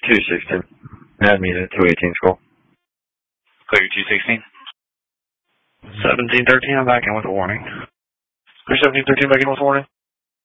216. Had me at 218 school. Clear 216. 1713, I'm back in with a warning. Clear 1713, back in with a warning.